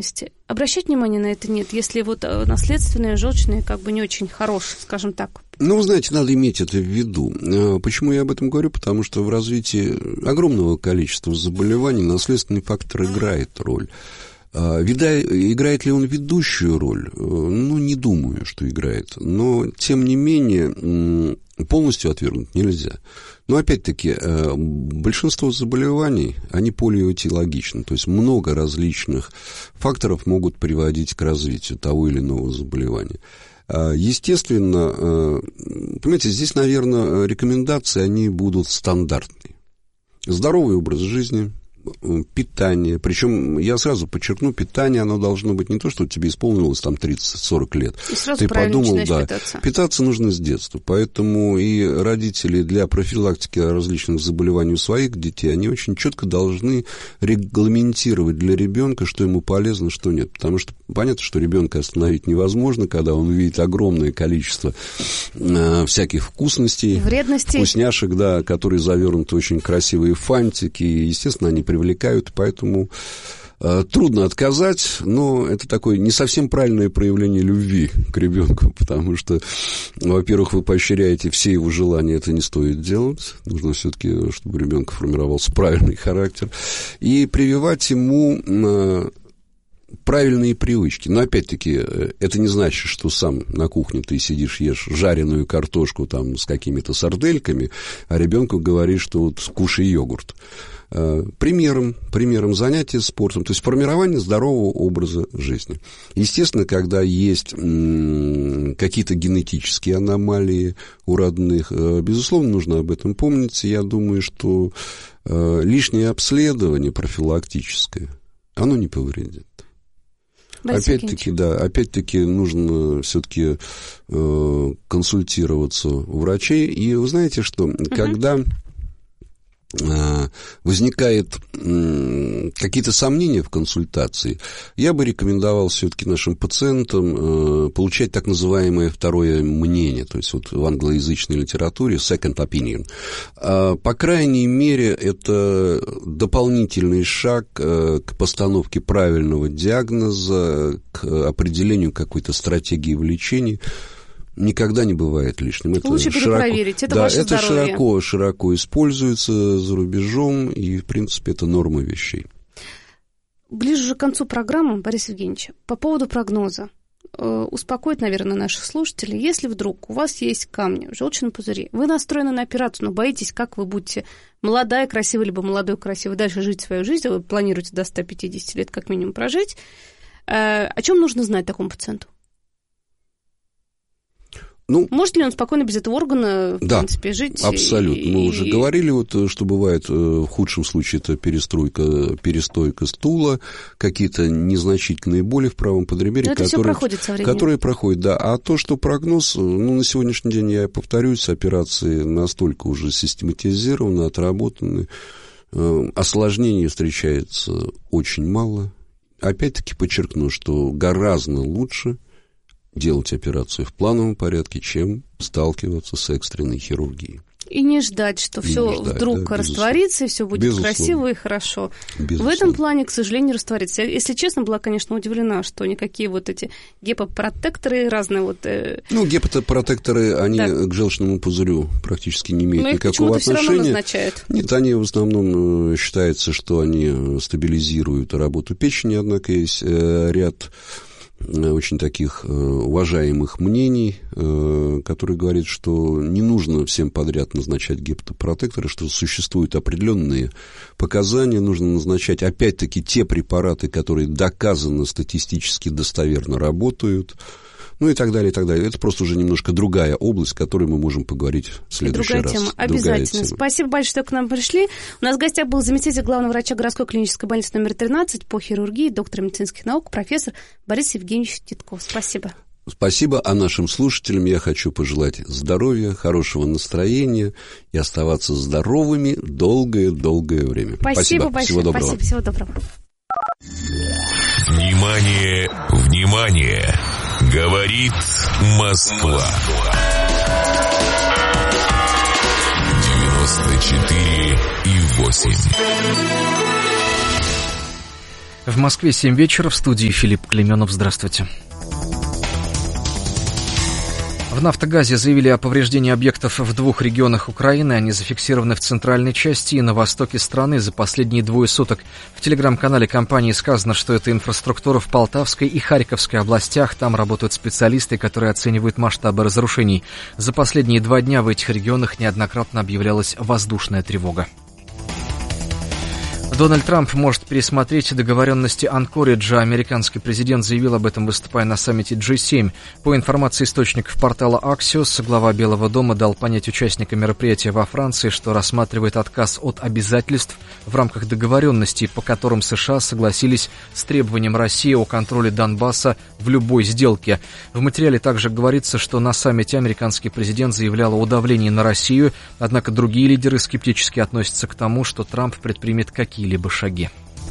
беременности. Обращать внимание на это нет, если вот наследственные, желчные как бы не очень хорошие, скажем так. Ну, вы знаете, надо иметь это в виду. Почему я об этом говорю? Потому что в развитии огромного количества заболеваний наследственный фактор играет роль. Играет ли он ведущую роль? Ну, не думаю, что играет. Но, тем не менее, полностью отвергнуть нельзя. Но, опять-таки, большинство заболеваний, они полиэтиологичны. То есть, много различных факторов могут приводить к развитию того или иного заболевания. Естественно, понимаете, здесь, наверное, рекомендации, они будут стандартные. Здоровый образ жизни, питание, причем я сразу подчеркну, питание, оно должно быть не то, что тебе исполнилось там 30-40 лет. И сразу ты подумал, да, питаться нужно с детства, поэтому и родители для профилактики различных заболеваний у своих детей, они очень четко должны регламентировать для ребенка, что ему полезно, что нет, потому что понятно, что ребенка остановить невозможно, когда он видит огромное количество всяких вкусностей, вкусняшек, да, которые завернуты в очень красивые фантики, и, естественно, они привлекают, поэтому трудно отказать, но это такое не совсем правильное проявление любви к ребенку, потому что, во-первых, вы поощряете все его желания, это не стоит делать, нужно все-таки, чтобы у ребенка формировался правильный характер, и прививать ему правильные привычки. Но, опять-таки, это не значит, что сам на кухне ты сидишь, ешь жареную картошку там с какими-то сардельками, а ребенку говоришь, что вот кушай йогурт. Примером занятия спортом, то есть формирование здорового образа жизни. Естественно, когда есть какие-то генетические аномалии у родных, безусловно, нужно об этом помнить. Я думаю, что лишнее обследование профилактическое, оно не повредит. Опять-таки нужно все-таки консультироваться у врачей. И вы знаете, что когда возникают какие-то сомнения в консультации, я бы рекомендовал все-таки нашим пациентам получать так называемое второе мнение, то есть вот в англоязычной литературе second opinion. По крайней мере, это дополнительный шаг к постановке правильного диагноза, к определению какой-то стратегии в лечении. Никогда не бывает лишним. Это лучше перепроверить, это ваше здоровье. Это широко используется за рубежом, и, в принципе, это норма вещей. Ближе же к концу программы, Борис Евгеньевич, по поводу прогноза. Успокоит, наверное, наших слушателей. Если вдруг у вас есть камни в желчном пузыре, вы настроены на операцию, но боитесь, как вы будете молодая, красивая, либо молодой, красивый, дальше жить свою жизнь, вы планируете до 150 лет как минимум прожить, о чем нужно знать такому пациенту? Может ли он спокойно без этого органа, в принципе, жить? Абсолютно. Мы уже говорили, вот, что бывает в худшем случае, это перестойка стула, какие-то незначительные боли в правом подреберье, которые проходят, да. А то, что прогноз, на сегодняшний день, я повторюсь, операции настолько уже систематизированы, отработаны, осложнений встречается очень мало. Опять-таки подчеркну, что гораздо лучше делать операцию в плановом порядке, чем сталкиваться с экстренной хирургией. И не ждать, что все вдруг растворится, и все будет красиво и хорошо. В этом плане, к сожалению, не растворится. Я, если честно, была, конечно, удивлена, что никакие вот эти гепопротекторы разные вот... гепопротекторы, они к желчному пузырю практически не имеют никакого отношения. Все равно назначают. Нет, они в основном считается, что они стабилизируют работу печени, однако есть ряд очень таких уважаемых мнений, которые говорят, что не нужно всем подряд назначать гепатопротекторы, что существуют определенные показания, нужно назначать опять-таки те препараты, которые доказанно статистически достоверно работают, и так далее, и так далее. Это просто уже немножко другая область, о которой мы можем поговорить в следующий раз. Другая тема, обязательно. Спасибо большое, что к нам пришли. У нас в гостях был заместитель главного врача городской клинической больницы номер 13 по хирургии, доктор медицинских наук, профессор Борис Евгеньевич Титков. Спасибо. Спасибо. А нашим слушателям я хочу пожелать здоровья, хорошего настроения и оставаться здоровыми долгое-долгое время. Спасибо большое. Всего доброго. Спасибо. Всего доброго. Внимание, внимание! Говорит Москва. 94,8. В Москве 7 вечера, в студии Филипп Клейменов. Здравствуйте. В «Нафтогазе» заявили о повреждении объектов в 2 регионах Украины. Они зафиксированы в центральной части и на востоке страны за последние 2 суток. В телеграм-канале компании сказано, что это инфраструктура в Полтавской и Харьковской областях. Там работают специалисты, которые оценивают масштабы разрушений. За последние 2 дня в этих регионах неоднократно объявлялась воздушная тревога. Дональд Трамп может пересмотреть договоренности Анкориджа. Американский президент заявил об этом, выступая на саммите G7. По информации источников портала Axios, глава Белого дома дал понять участникам мероприятия во Франции, что рассматривает отказ от обязательств в рамках договоренностей, по которым США согласились с требованием России о контроле Донбасса в любой сделке. В материале также говорится, что на саммите американский президент заявлял о давлении на Россию, однако другие лидеры скептически относятся к тому, что Трамп предпримет какие-либо шаги.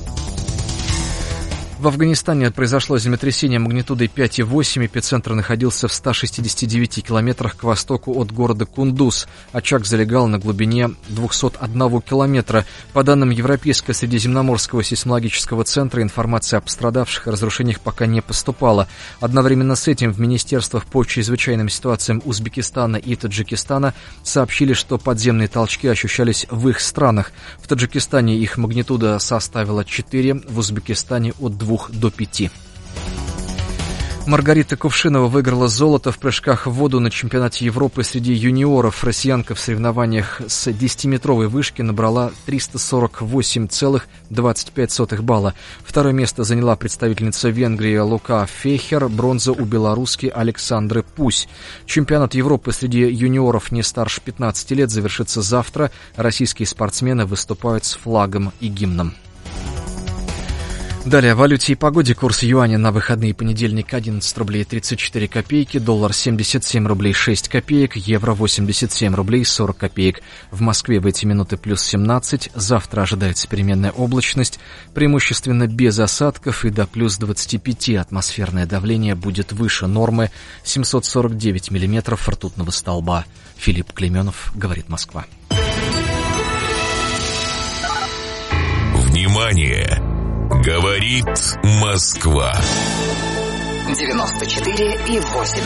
В Афганистане произошло землетрясение магнитудой 5,8. Эпицентр находился в 169 километрах к востоку от города Кундуз. Очаг залегал на глубине 201 километра. По данным Европейского средиземноморского сейсмологического центра, информация о пострадавших и разрушениях пока не поступала. Одновременно с этим в министерствах по чрезвычайным ситуациям Узбекистана и Таджикистана сообщили, что подземные толчки ощущались в их странах. В Таджикистане их магнитуда составила 4, в Узбекистане от 2 до 5. Маргарита Кувшинова выиграла золото в прыжках в воду на чемпионате Европы среди юниоров. Россиянка в соревнованиях с 10-метровой вышки набрала 348,25 балла. Второе место заняла представительница Венгрии Лука Фейхер, бронза у белоруски Александры Пусь. Чемпионат Европы среди юниоров не старше 15 лет завершится завтра. Российские спортсмены выступают с флагом и гимном. Далее о валюте и погоде. Курс юаня на выходные: понедельник 11 рублей 34 копейки, доллар 77 рублей 6 копеек, евро 87 рублей 40 копеек. В Москве в эти минуты плюс 17. Завтра ожидается переменная облачность, преимущественно без осадков, и до плюс 25. Атмосферное давление будет выше нормы, 749 миллиметров ртутного столба. Филипп Клейменов, говорит Москва. Внимание! Говорит Москва. 94,8.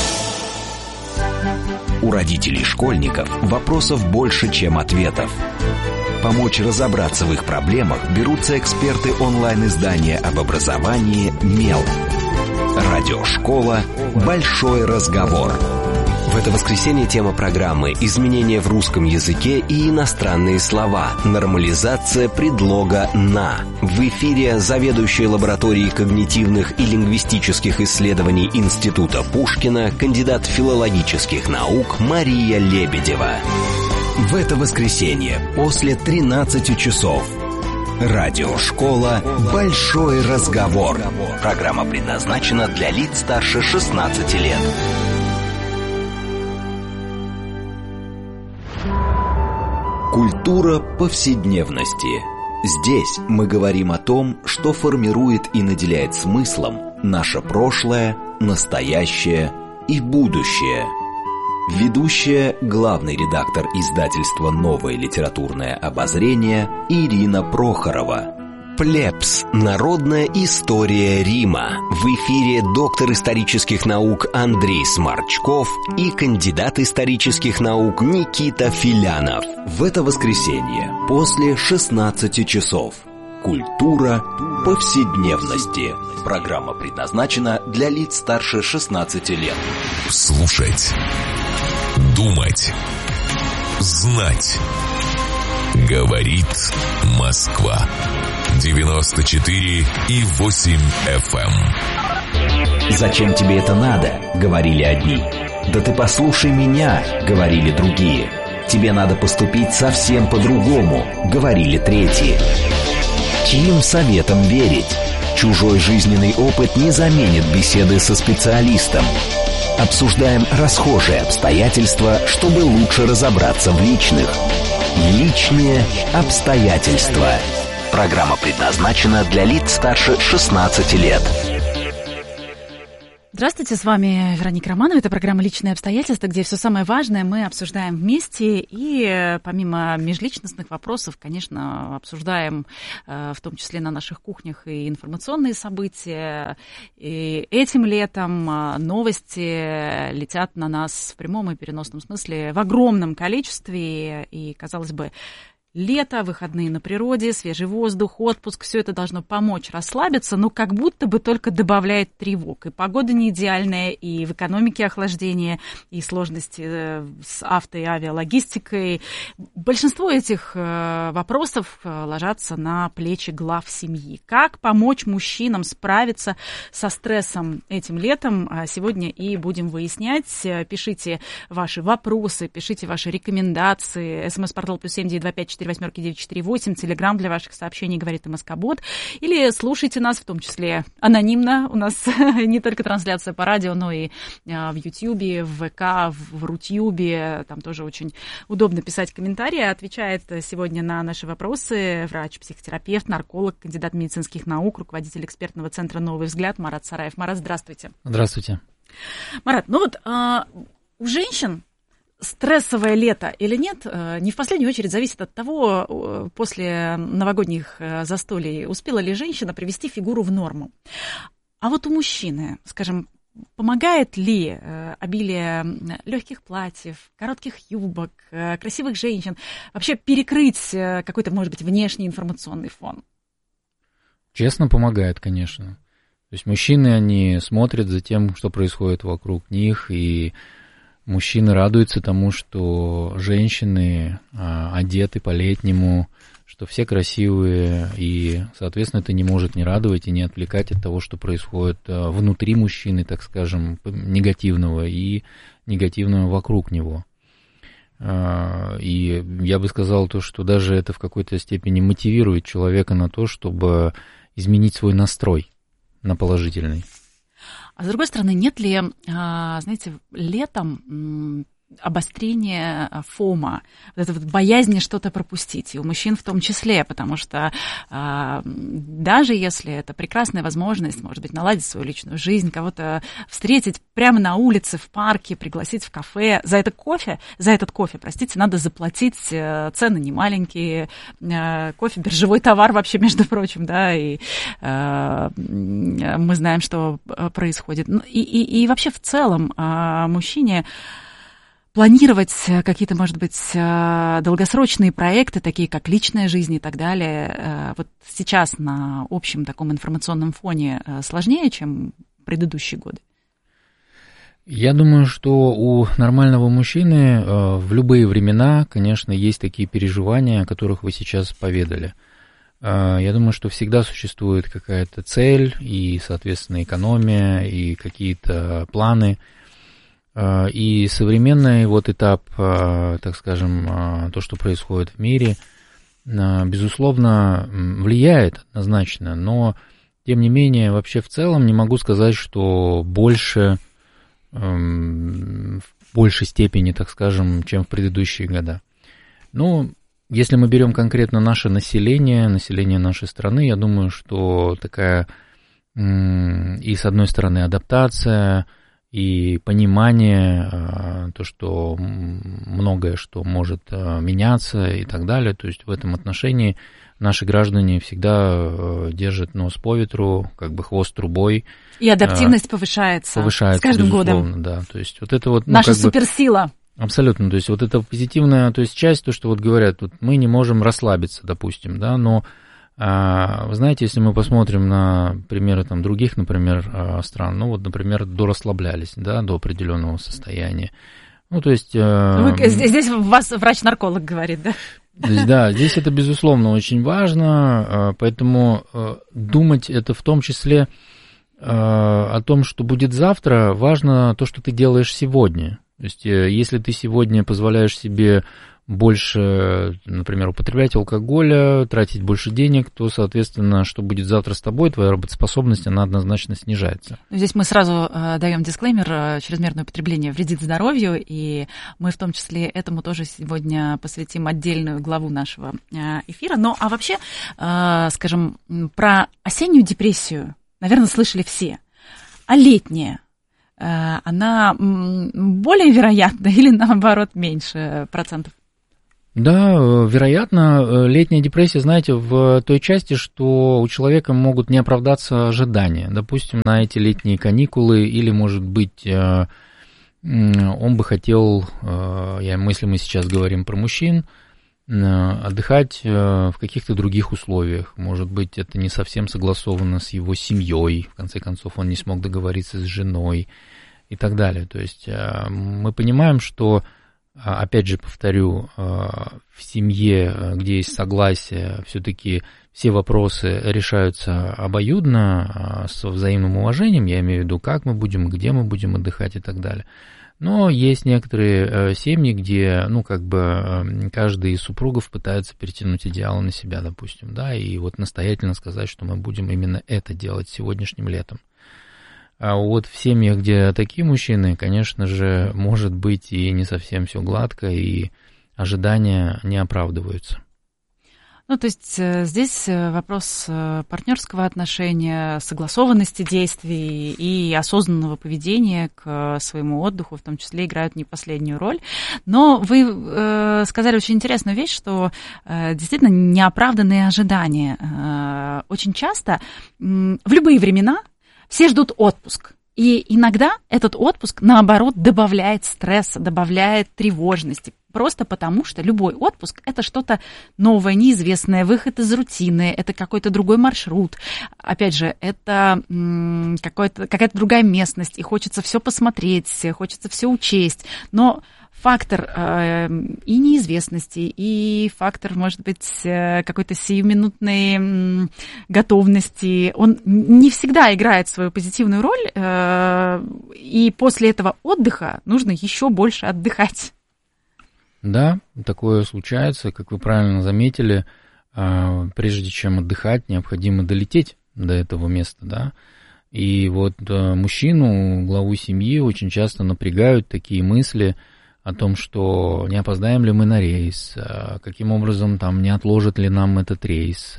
У родителей школьников вопросов больше, чем ответов. Помочь разобраться в их проблемах берутся эксперты онлайн-издания об образовании «Мел». Радиошкола «Большой разговор». В это воскресенье тема программы «Изменения в русском языке и иностранные слова. Нормализация предлога «на». В эфире заведующая лабораторией когнитивных и лингвистических исследований Института Пушкина, кандидат филологических наук Мария Лебедева. В это воскресенье после 13 часов. Радиошкола «Большой разговор». Программа предназначена для лиц старше 16 лет. Культура повседневности. Здесь мы говорим о том, что формирует и наделяет смыслом наше прошлое, настоящее и будущее. Ведущая, главный редактор издательства «Новое литературное обозрение» Ирина Прохорова. Плебс. Народная история Рима. В эфире доктор исторических наук Андрей Сморчков и кандидат исторических наук Никита Филянов. В это воскресенье после 16 часов. Культура повседневности. Программа предназначена для лиц старше 16 лет. Слушать, думать, знать. Говорит Москва. 94,8 FM. «Зачем тебе это надо?» — говорили одни. «Да ты послушай меня!» — говорили другие. «Тебе надо поступить совсем по-другому!» — говорили третьи. Чьим советам верить? Чужой жизненный опыт не заменит беседы со специалистом. Обсуждаем расхожие обстоятельства, чтобы лучше разобраться в личных. Личные обстоятельства. Программа предназначена для лиц старше 16 лет. Здравствуйте, с вами Вероника Романова. Это программа «Личные обстоятельства», где все самое важное мы обсуждаем вместе. И помимо межличностных вопросов, конечно, обсуждаем в том числе на наших кухнях и информационные события. И этим летом новости летят на нас в прямом и переносном смысле в огромном количестве. И, казалось бы, лето, выходные на природе, свежий воздух, отпуск, все это должно помочь расслабиться, но как будто бы только добавляет тревог. И погода не идеальная, и в экономике охлаждение, и сложности с авто- и авиалогистикой. Большинство этих вопросов ложатся на плечи глав семьи. Как помочь мужчинам справиться со стрессом этим летом? Сегодня и будем выяснять. Пишите ваши вопросы, пишите ваши рекомендации. СМС-портал +7 925 48948, телеграм для ваших сообщений «Говорит МСК-бот». Или слушайте нас, в том числе анонимно. У нас не только трансляция по радио, но и в Ютьюбе, в ВК, в Рутьюбе. Там тоже очень удобно писать комментарии. Отвечает сегодня на наши вопросы врач-психотерапевт, нарколог, кандидат медицинских наук, руководитель экспертного центра «Новый взгляд» Марат Сараев. Марат, здравствуйте. Здравствуйте. Марат, ну вот у женщин стрессовое лето или нет, не в последнюю очередь зависит от того, после новогодних застолий успела ли женщина привести фигуру в норму. А вот у мужчины, скажем, помогает ли обилие легких платьев, коротких юбок, красивых женщин вообще перекрыть какой-то, может быть, внешний информационный фон? Честно, помогает, конечно. То есть мужчины, они смотрят за тем, что происходит вокруг них, и мужчины радуются тому, что женщины одеты по-летнему, что все красивые, и, соответственно, это не может не радовать и не отвлекать от того, что происходит внутри мужчины, так скажем, негативного и негативного вокруг него. И я бы сказал то, что даже это в какой-то степени мотивирует человека на то, чтобы изменить свой настрой на положительный. А с другой стороны, нет ли, знаете, летом обострение фома, вот эта вот боязнь что-то пропустить, и у мужчин в том числе, потому что даже если это прекрасная возможность, может быть, наладить свою личную жизнь, кого-то встретить прямо на улице, в парке, пригласить в кафе, за этот кофе, простите, надо заплатить, цены не маленькие, кофе биржевой товар вообще, между прочим, да, и мы знаем, что происходит. И вообще в целом мужчине планировать какие-то, может быть, долгосрочные проекты, такие как личная жизнь и так далее, вот сейчас на общем таком информационном фоне сложнее, чем предыдущие годы? Я думаю, что у нормального мужчины в любые времена, конечно, есть такие переживания, о которых вы сейчас поведали. Я думаю, что всегда существует какая-то цель и, соответственно, экономия и какие-то планы. И современный вот этап, так скажем, то, что происходит в мире, безусловно, влияет однозначно, но, тем не менее, вообще в целом не могу сказать, что в большей степени, так скажем, чем в предыдущие года. Ну, если мы берем конкретно наше население нашей страны, я думаю, что такая и, с одной стороны, адаптация, и понимание, то, что многое что может меняться и так далее. То есть в этом отношении наши граждане всегда держат нос по ветру, как бы хвост трубой. И адаптивность повышается с каждым годом. Да. То есть вот это вот, наша суперсила. Абсолютно. То есть вот это позитивная, то есть часть, то, что вот говорят, вот мы не можем расслабиться, допустим, да, но вы знаете, если мы посмотрим на примеры там, других, например, стран, ну вот, например, дорасслаблялись, да, до определенного состояния. Ну, то есть... Здесь вас врач-нарколог говорит, да? Да, здесь это, безусловно, очень важно, поэтому думать это в том числе о том, что будет завтра, важно то, что ты делаешь сегодня. То есть, если ты сегодня позволяешь себе больше, например, употреблять алкоголя, тратить больше денег, то, соответственно, что будет завтра с тобой, твоя работоспособность, она однозначно снижается. Здесь мы сразу даем дисклеймер: чрезмерное употребление вредит здоровью, и мы в том числе этому тоже сегодня посвятим отдельную главу нашего эфира. Ну, а вообще, скажем, про осеннюю депрессию, наверное, слышали все. А летняя? она более вероятна или, наоборот, меньше процентов? Да, вероятно, летняя депрессия, знаете, в той части, что у человека могут не оправдаться ожидания. Допустим, на эти летние каникулы, или, может быть, он бы хотел, если мы сейчас говорим про мужчин, отдыхать в каких-то других условиях. Может быть, это не совсем согласовано с его семьей, в конце концов, он не смог договориться с женой и так далее. То есть мы понимаем, что, опять же, повторю, в семье, где есть согласие, все-таки все вопросы решаются обоюдно, со взаимным уважением, я имею в виду, как мы будем, где мы будем отдыхать и так далее. Но есть некоторые семьи, где, каждый из супругов пытается перетянуть идеалы на себя, допустим, да, и вот настоятельно сказать, что мы будем именно это делать сегодняшним летом. А вот в семьях, где такие мужчины, конечно же, может быть и не совсем все гладко, и ожидания не оправдываются. То есть здесь вопрос партнерского отношения, согласованности действий и осознанного поведения к своему отдыху, в том числе, играют не последнюю роль. Но вы сказали очень интересную вещь, что действительно неоправданные ожидания. Очень часто в любые времена все ждут отпуск. И иногда этот отпуск, наоборот, добавляет стресса, добавляет тревожности. Просто потому, что любой отпуск – это что-то новое, неизвестное, выход из рутины, это какой-то другой маршрут. Опять же, это какая-то другая местность, и хочется все посмотреть, хочется все учесть. Но фактор и неизвестности, и фактор, может быть, какой-то сиюминутной готовности, он не всегда играет свою позитивную роль, и после этого отдыха нужно еще больше отдыхать. Да, такое случается, как вы правильно заметили, прежде чем отдыхать, необходимо долететь до этого места, да. И вот мужчину, главу семьи, очень часто напрягают такие мысли о том, что не опоздаем ли мы на рейс, каким образом там не отложат ли нам этот рейс,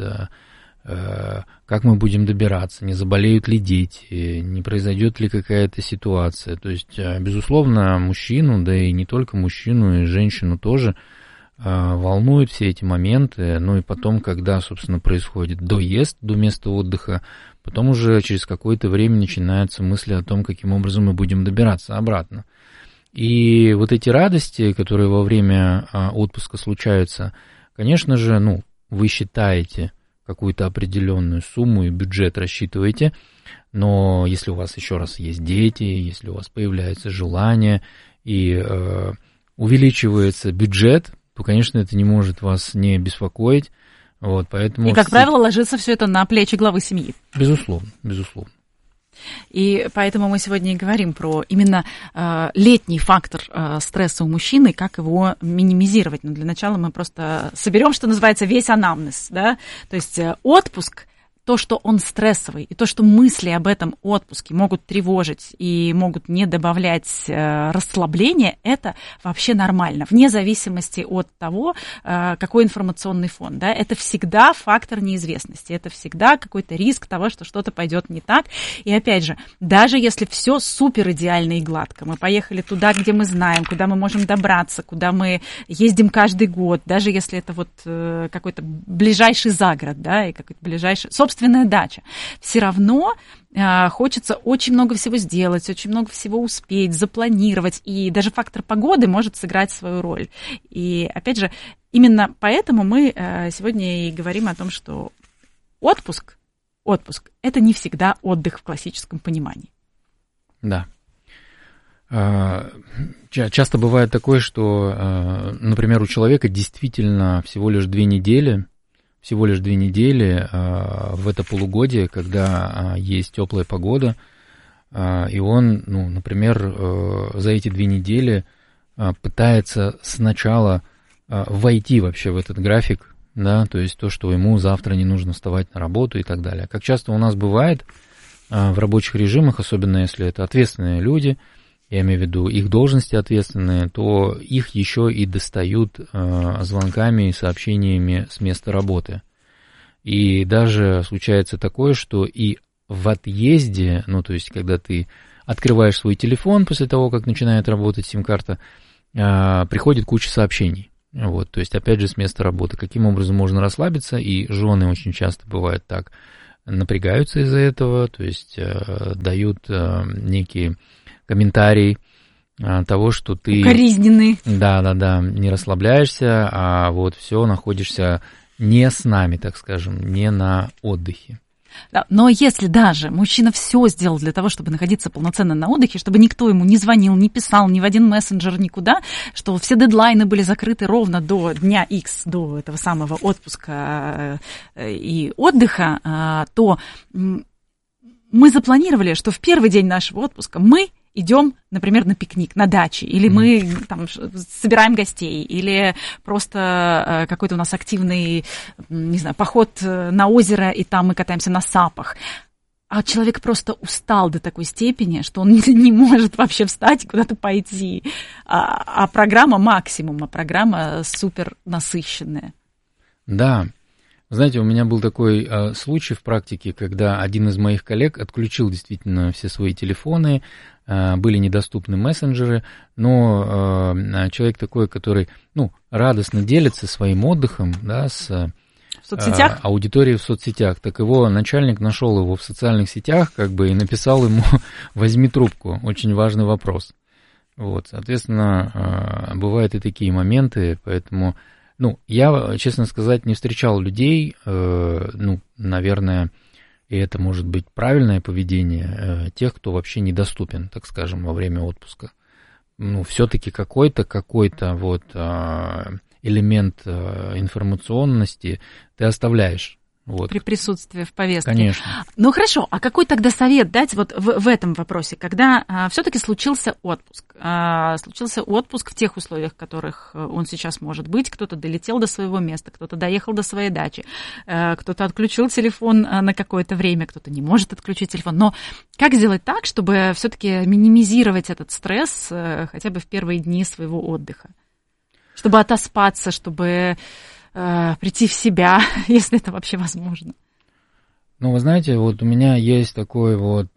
как мы будем добираться, не заболеют ли дети, не произойдет ли какая-то ситуация. То есть, безусловно, мужчину, да и не только мужчину, и женщину тоже волнуют все эти моменты. Ну и потом, когда, собственно, происходит доезд до места отдыха, потом уже через какое-то время начинаются мысли о том, каким образом мы будем добираться обратно. И вот эти радости, которые во время отпуска случаются, конечно же, вы считаете какую-то определенную сумму и бюджет рассчитываете, но если у вас еще раз есть дети, если у вас появляется желание и увеличивается бюджет, то, конечно, это не может вас не беспокоить. Вот, поэтому... И, как правило, ложится все это на плечи главы семьи. Безусловно, безусловно. И поэтому мы сегодня и говорим про именно летний фактор стресса у мужчины, как его минимизировать. Но для начала мы просто соберем, что называется, весь анамнез, да? То есть отпуск, то, что он стрессовый, и то, что мысли об этом отпуске могут тревожить и могут не добавлять расслабления, это вообще нормально, вне зависимости от того, какой информационный фон. Да? Это всегда фактор неизвестности, это всегда какой-то риск того, что что-то пойдет не так. И опять же, даже если все супер идеально и гладко, мы поехали туда, где мы знаем, куда мы можем добраться, куда мы ездим каждый год, даже если это вот какой-то ближайший загород, да, и какой-то ближайший... собственная дача. Все равно хочется очень много всего сделать, очень много всего успеть, запланировать, и даже фактор погоды может сыграть свою роль. И, опять же, именно поэтому мы сегодня и говорим о том, что отпуск – это не всегда отдых в классическом понимании. Да. Часто бывает такое, что, например, у человека действительно всего лишь 2 недели в это полугодие, когда есть теплая погода, и он, например, за эти 2 недели пытается сначала войти вообще в этот график, да, то есть то, что ему завтра не нужно вставать на работу и так далее. Как часто у нас бывает в рабочих режимах, особенно если это ответственные люди, я имею в виду их должности ответственные, то их еще и достают звонками и сообщениями с места работы. И даже случается такое, что и в отъезде, то есть когда ты открываешь свой телефон после того, как начинает работать сим-карта, приходит куча сообщений. Вот, то есть, опять же, с места работы. Каким образом можно расслабиться, и жены очень часто бывает так, напрягаются из-за этого, то есть дают некие комментарии того, что ты... Укоризненный. Да, не расслабляешься, а вот все, находишься не с нами, так скажем, не на отдыхе. Да, но если даже мужчина все сделал для того, чтобы находиться полноценно на отдыхе, чтобы никто ему не звонил, не писал, ни в один мессенджер, никуда, что все дедлайны были закрыты ровно до дня X, до этого самого отпуска и отдыха, то мы запланировали, что в первый день нашего отпуска мы идем, например, на пикник, на даче, или мы там собираем гостей, или просто какой-то у нас активный, не знаю, поход на озеро, и там мы катаемся на сапах. А человек просто устал до такой степени, что он не может вообще встать и куда-то пойти. А программа максимум, а программа супер насыщенная. Да. Знаете, у меня был такой случай в практике, когда один из моих коллег отключил действительно все свои телефоны, были недоступны мессенджеры, но человек такой, который, радостно делится своим отдыхом, да, с аудиторией в соцсетях, так его начальник нашел его в социальных сетях, и написал ему: возьми трубку, очень важный вопрос. Вот, соответственно, бывают и такие моменты, поэтому, я, честно сказать, не встречал людей, наверное, и это может быть правильное поведение тех, кто вообще недоступен, так скажем, во время отпуска. Все-таки какой-то вот элемент информационности ты оставляешь. Вот. При присутствии в повестке. Конечно. Ну хорошо, а какой тогда совет дать вот в этом вопросе, когда все-таки случился отпуск? Случился отпуск в тех условиях, в которых он сейчас может быть. Кто-то долетел до своего места, кто-то доехал до своей дачи, кто-то отключил телефон на какое-то время, кто-то не может отключить телефон. Но как сделать так, чтобы все-таки минимизировать этот стресс хотя бы в первые дни своего отдыха? Чтобы отоспаться, чтобы прийти в себя, если это вообще возможно. Вы знаете, вот у меня есть такой вот,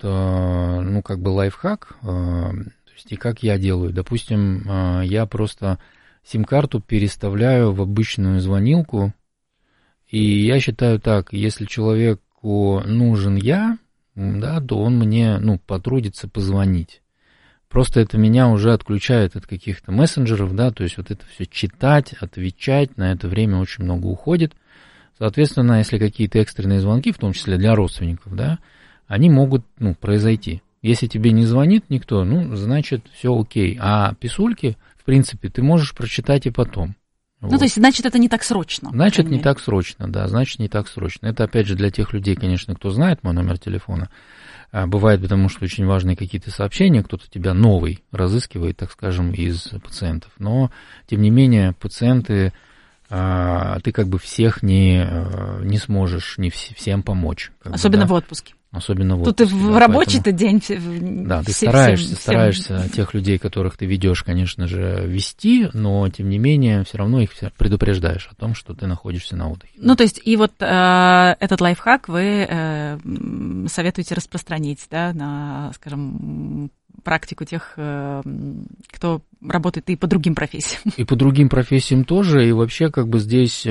лайфхак, то есть и как я делаю. Допустим, я просто сим-карту переставляю в обычную звонилку, и я считаю так: если человеку нужен я, то он мне, потрудится позвонить. Просто это меня уже отключает от каких-то мессенджеров, то есть вот это все читать, отвечать, на это время очень много уходит. Соответственно, если какие-то экстренные звонки, в том числе для родственников, они могут, произойти. Если тебе не звонит никто, значит, все окей. А писульки, в принципе, ты можешь прочитать и потом. То есть, значит, это не так срочно. Значит, не так срочно, значит, не так срочно. Это, опять же, для тех людей, конечно, кто знает мой номер телефона. Бывает, потому что очень важные какие-то сообщения, кто-то тебя новый разыскивает, так скажем, из пациентов. Но, тем не менее, пациенты, ты всех не сможешь, не всем помочь. Особенно в отпуске. Особенно в отпуске. Тут и в рабочий-то день. Да, ты стараешься тех людей, которых ты ведешь, конечно же, вести, но, тем не менее, все равно их предупреждаешь о том, что ты находишься на отдыхе. То есть, и вот этот лайфхак вы советуете распространить, на, скажем, практику тех, кто работает и по другим профессиям. И по другим профессиям тоже, и вообще здесь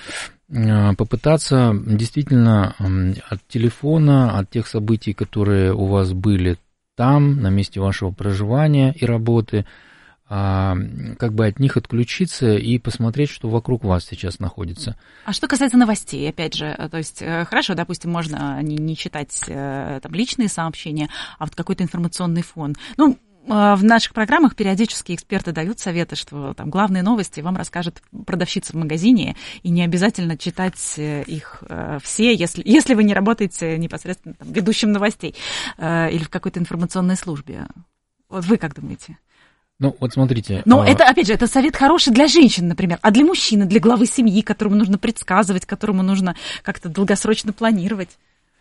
попытаться действительно от телефона, от тех событий, которые у вас были там, на месте вашего проживания и работы, от них отключиться и посмотреть, что вокруг вас сейчас находится. А что касается новостей, опять же, то есть, хорошо, допустим, можно не читать личные сообщения, а вот какой-то информационный фон. В наших программах периодически эксперты дают советы, что главные новости вам расскажет продавщица в магазине, и не обязательно читать их все, если вы не работаете непосредственно ведущим новостей или в какой-то информационной службе. Вот вы как думаете? Смотрите. Но это, опять же, это совет хороший для женщин, например, а для мужчины, для главы семьи, которому нужно предсказывать, которому нужно как-то долгосрочно планировать.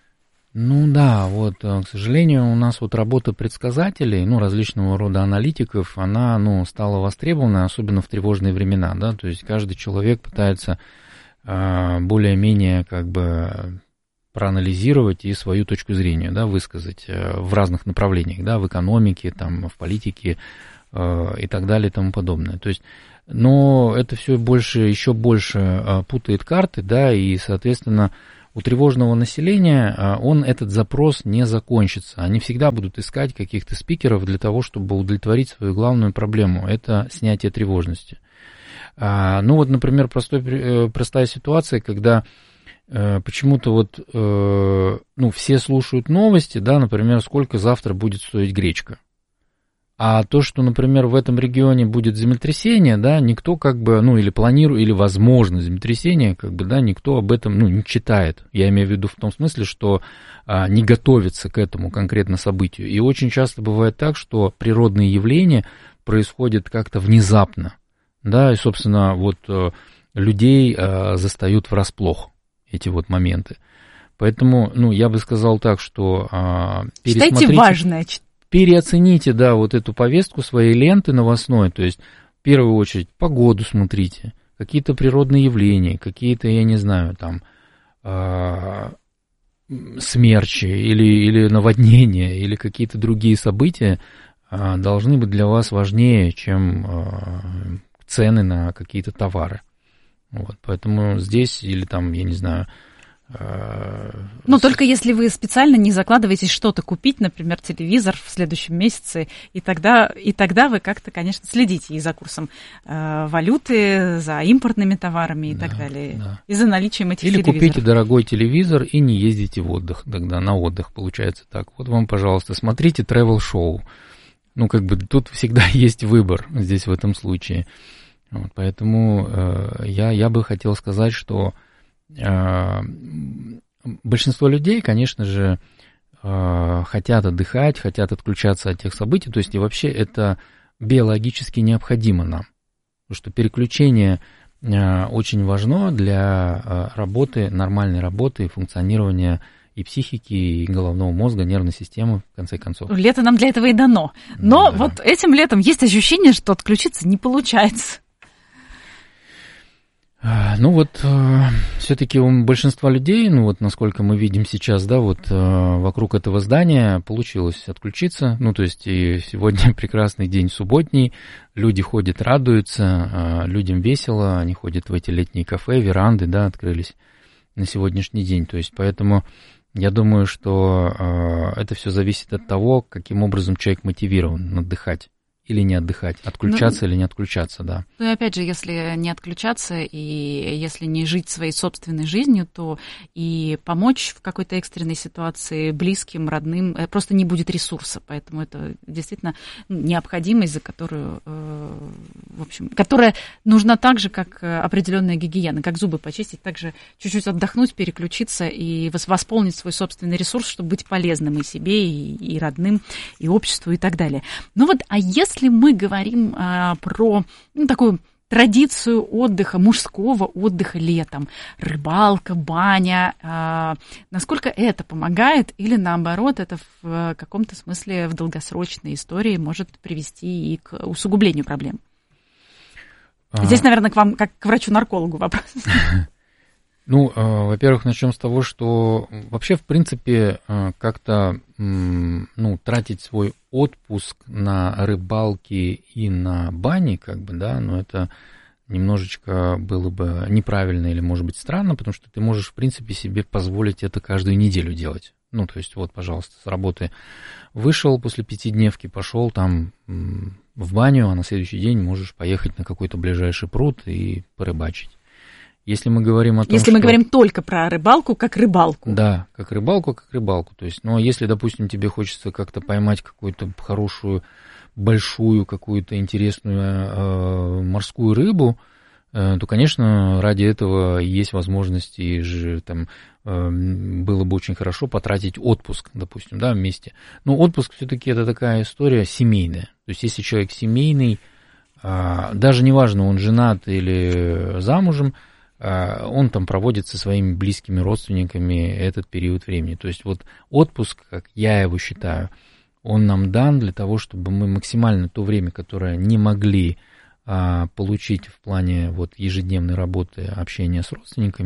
К сожалению, у нас работа предсказателей, различного рода аналитиков, она, стала востребована, особенно в тревожные времена, то есть каждый человек пытается более-менее проанализировать и свою точку зрения, да, высказать в разных направлениях, да, в экономике, там, в политике и так далее и тому подобное. То есть, но это все еще больше путает карты, да, и, соответственно, у тревожного населения этот запрос не закончится. Они всегда будут искать каких-то спикеров для того, чтобы удовлетворить свою главную проблему – это снятие тревожности. Ну вот, например, простая ситуация, когда почему-то вот, ну, все слушают новости, да, например, сколько завтра будет стоить гречка. А то, что, например, в этом регионе будет землетрясение, да, никто как бы, ну, или планирует, или возможно землетрясение, как бы, да, никто об этом, ну, не читает. Я имею в виду в том смысле, что не готовится к этому конкретно событию. И очень часто бывает так, что природные явления происходят как-то внезапно, да, и, собственно, вот людей застают врасплох эти вот моменты. Поэтому, ну, я бы сказал так, что считайте важное, переоцените, да, вот эту повестку своей ленты новостной, то есть в первую очередь погоду смотрите, какие-то природные явления, какие-то, я не знаю, там, смерчи или наводнения, или какие-то другие события должны быть для вас важнее, чем цены на какие-то товары. Вот, поэтому здесь, или там, я не знаю... Ну, только если вы специально не закладываетесь что-то купить, например, телевизор в следующем месяце, и тогда вы как-то, конечно, следите и за курсом валюты, за импортными товарами и так далее, да. И за наличием этих телевизоров. Или купите дорогой телевизор и не ездите в отдых, тогда на отдых получается так. Вот вам, пожалуйста, смотрите travel-шоу. Ну, как бы тут всегда есть выбор здесь в этом случае. Вот, поэтому я бы хотел сказать, что большинство людей, конечно же, хотят отдыхать, хотят отключаться от тех событий, то есть и вообще это биологически необходимо нам, потому что переключение очень важно для работы, нормальной работы, функционирования и психики, и головного мозга, нервной системы, в конце концов. Лето нам для этого и дано, но да. Вот этим летом есть ощущение, что отключиться не получается. Ну вот, все-таки у большинства людей, ну вот насколько мы видим сейчас, да, вот вокруг этого здания получилось отключиться, ну то есть и сегодня прекрасный день субботний, люди ходят, радуются, людям весело, они ходят в эти летние кафе, веранды, да, открылись на сегодняшний день, то есть поэтому я думаю, что это все зависит от того, каким образом человек мотивирован отдыхать. Или не отдыхать, отключаться или не отключаться, да. Ну и опять же, если не отключаться и если не жить своей собственной жизнью, то и помочь в какой-то экстренной ситуации близким, родным просто не будет ресурса. Поэтому это действительно необходимость, за которую, в общем, которая нужна так же, как определенная гигиена, как зубы почистить, также чуть-чуть отдохнуть, переключиться и восполнить свой собственный ресурс, чтобы быть полезным и себе, и родным, и обществу, и так далее. Ну вот, а если мы говорим про такую традицию отдыха, мужского отдыха летом, рыбалка, баня, насколько это помогает или наоборот это в каком-то смысле в долгосрочной истории может привести и к усугублению проблем? Здесь, наверное, к вам, как к врачу-наркологу вопрос. Ну, во-первых, начнем с того, что вообще, в принципе, как-то, ну, тратить свой отпуск на рыбалки и на бани, как бы, да, но это немножечко было бы неправильно или, может быть, странно, потому что ты можешь, в принципе, себе позволить это каждую неделю делать. Ну, то есть, вот, пожалуйста, с работы вышел после 5-дневки, пошел там в баню, а на следующий день можешь поехать на какой-то ближайший пруд и порыбачить. Если мы говорим о том, если мы говорим только про рыбалку, как рыбалку. Да, как рыбалку, как рыбалку. То есть, ну, если, допустим, тебе хочется как-то поймать какую-то хорошую, большую, какую-то интересную морскую рыбу, то, конечно, ради этого есть возможность, и же там было бы очень хорошо потратить отпуск, допустим, да, вместе. Но отпуск все-таки это такая история семейная. То есть, если человек семейный, даже неважно, он женат или замужем, он там проводит со своими близкими родственниками этот период времени. То есть вот отпуск, как я его считаю, он нам дан для того, чтобы мы максимально то время, которое не могли получить в плане вот ежедневной работы, общения с родственниками,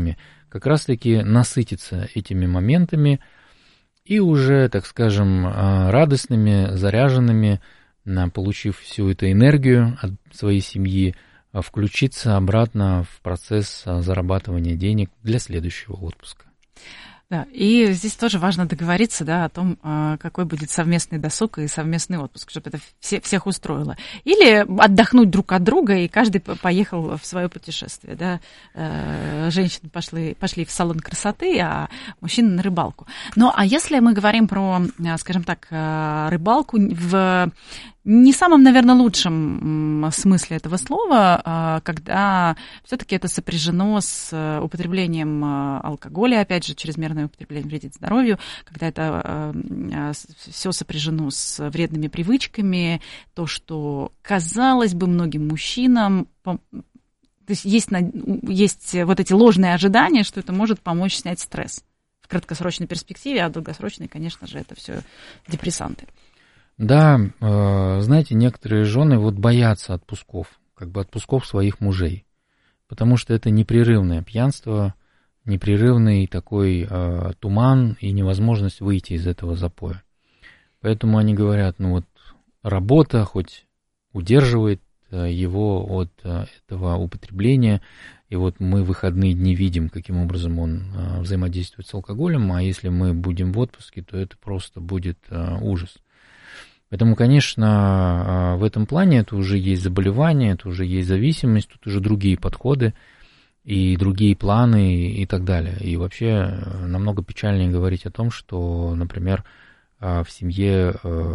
как раз-таки насытиться этими моментами и уже, так скажем, радостными, заряженными, получив всю эту энергию от своей семьи, включиться обратно в процесс зарабатывания денег для следующего отпуска. Да, и здесь тоже важно договориться, да, о том, какой будет совместный досуг и совместный отпуск, чтобы это всех устроило. Или отдохнуть друг от друга, и каждый поехал в свое путешествие. Да. Женщины пошли в салон красоты, а мужчины на рыбалку. Ну, а если мы говорим про, скажем так, рыбалку в не самом, наверное, лучшем смысле этого слова, когда все-таки это сопряжено с употреблением алкоголя, опять же, чрезмерное употребление вредит здоровью, когда это все сопряжено с вредными привычками, то, что, казалось бы, многим мужчинам, то есть вот эти ложные ожидания, что это может помочь снять стресс в краткосрочной перспективе, а в долгосрочной, конечно же, это все депрессанты. Да, знаете, некоторые жены вот боятся отпусков, как бы отпусков своих мужей, потому что это непрерывное пьянство, непрерывный такой туман и невозможность выйти из этого запоя. Поэтому они говорят, ну вот работа хоть удерживает его от этого употребления, и вот мы в выходные дни видим, каким образом он взаимодействует с алкоголем, а если мы будем в отпуске, то это просто будет ужас. Поэтому, конечно, в этом плане это уже есть заболевание, это уже есть зависимость, тут уже другие подходы и другие планы и так далее. И вообще намного печальнее говорить о том, что, например, в семье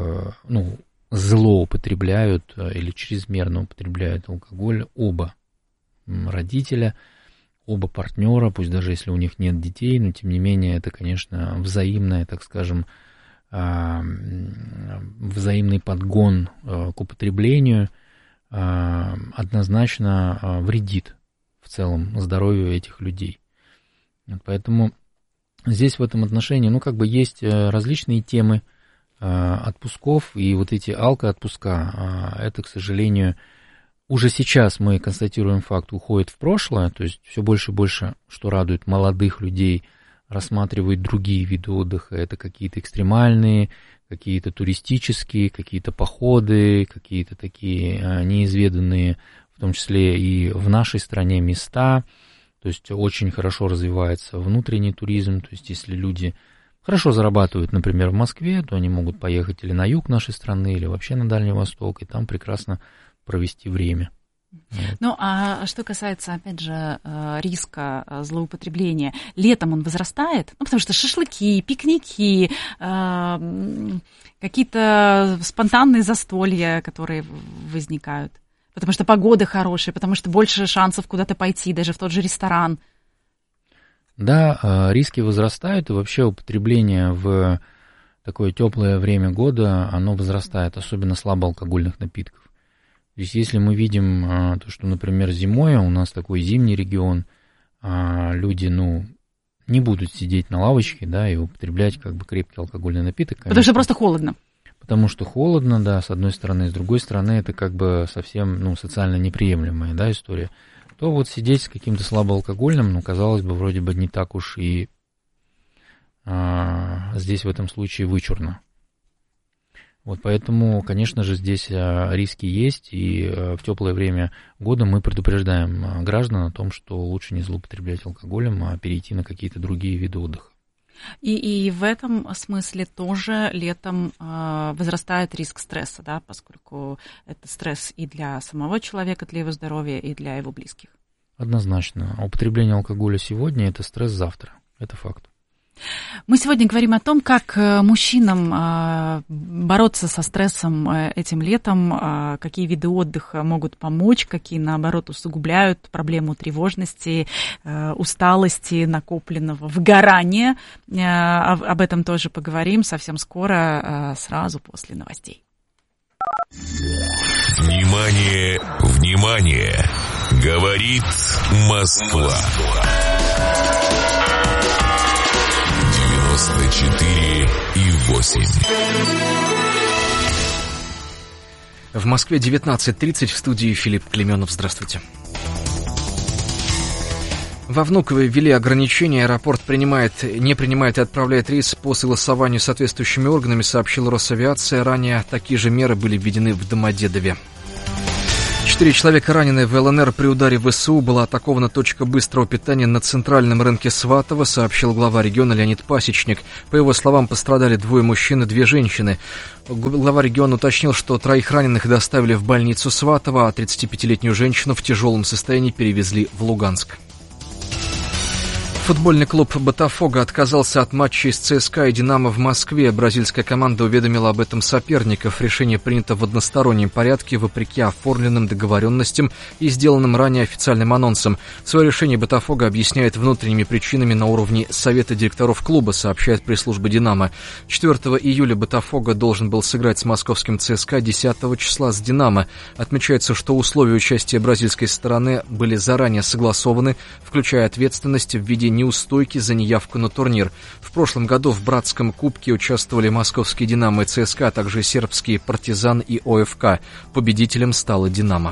злоупотребляют или чрезмерно употребляют алкоголь оба родителя, оба партнера, пусть даже если у них нет детей, но тем не менее это, конечно, взаимное, так скажем, взаимный подгон к употреблению однозначно вредит в целом здоровью этих людей. Поэтому здесь в этом отношении, есть различные темы отпусков, и вот эти алко-отпуска, это, к сожалению, уже сейчас мы констатируем факт, уходит в прошлое, то есть все больше и больше, что радует молодых людей, рассматривают другие виды отдыха, это какие-то экстремальные, какие-то туристические, какие-то походы, какие-то такие неизведанные, в том числе и в нашей стране, места, то есть очень хорошо развивается внутренний туризм, то есть если люди хорошо зарабатывают, например, в Москве, то они могут поехать или на юг нашей страны, или вообще на Дальний Восток, и там прекрасно провести время. Ну, а что касается, опять же, риска злоупотребления, летом он возрастает? Потому что шашлыки, пикники, какие-то спонтанные застолья, которые возникают, потому что погода хорошая, потому что больше шансов куда-то пойти, даже в тот же ресторан. Да, риски возрастают, и вообще употребление в такое теплое время года, оно возрастает, особенно слабоалкогольных напитков. То есть если мы видим то, что, например, зимой, у нас такой зимний регион, люди, не будут сидеть на лавочке, да, и употреблять как бы крепкий алкогольный напиток. Конечно. Потому что просто холодно. Потому что холодно, да, с одной стороны, с другой стороны, это как бы совсем, социально неприемлемая, да, история. То вот сидеть с каким-то слабоалкогольным, казалось бы, вроде бы не так уж и здесь в этом случае вычурно. Вот поэтому, конечно же, здесь риски есть, и в теплое время года мы предупреждаем граждан о том, что лучше не злоупотреблять алкоголем, а перейти на какие-то другие виды отдыха. И в этом смысле тоже летом возрастает риск стресса, да, поскольку это стресс и для самого человека, для его здоровья, и для его близких. Однозначно. Употребление алкоголя сегодня – это стресс завтра. Это факт. Мы сегодня говорим о том, как мужчинам бороться со стрессом этим летом, какие виды отдыха могут помочь, какие, наоборот, усугубляют проблему тревожности, усталости, накопленного выгорания. Об этом тоже поговорим совсем скоро, сразу после новостей. Внимание, внимание! Говорит Москва. 94,8. В Москве 19:30, в студии Филипп Клеменов. Здравствуйте. Во Внуково ввели ограничения, аэропорт не принимает и отправляет рейс по согласованию с соответствующими органами, сообщила Росавиация. Ранее такие же меры были введены в Домодедове. 4 человека ранены в ЛНР при ударе в ВСУ. Была атакована точка быстрого питания на центральном рынке Сватово, сообщил глава региона Леонид Пасечник. По его словам, пострадали 2 мужчин и 2 женщины. Глава региона уточнил, что 3 раненых доставили в больницу Сватово, а 35-летнюю женщину в тяжелом состоянии перевезли в Луганск. Футбольный клуб «Ботафого» отказался от матчей с ЦСКА и «Динамо» в Москве. Бразильская команда уведомила об этом соперников. Решение принято в одностороннем порядке, вопреки оформленным договоренностям и сделанным ранее официальным анонсам. Свое решение «Ботафого» объясняет внутренними причинами на уровне Совета директоров клуба, сообщает пресс-служба «Динамо». 4 июля «Ботафого» должен был сыграть с московским ЦСКА, 10 числа с «Динамо». Отмечается, что условия участия бразильской стороны были заранее согласованы, включая ответственность в виде неустойки за неявку на турнир. В прошлом году в братском кубке участвовали московский «Динамо» и ЦСКА, а также сербские «Партизан» и ОФК. Победителем стала «Динамо».